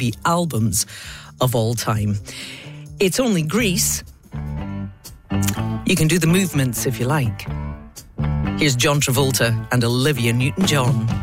R&B albums of all time. It's only Grease. You can do the movements if you like. Here's John Travolta and Olivia Newton-John.